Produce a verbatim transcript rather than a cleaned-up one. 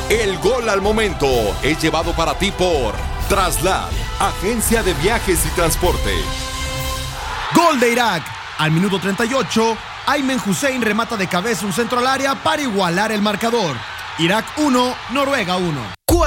El gol al momento es llevado para ti por Traslad, agencia de viajes y transporte. Gol de Irak. Al minuto treinta y ocho, Aymen Hussein remata de cabeza un centro al área para igualar el marcador. Irak uno, Noruega uno.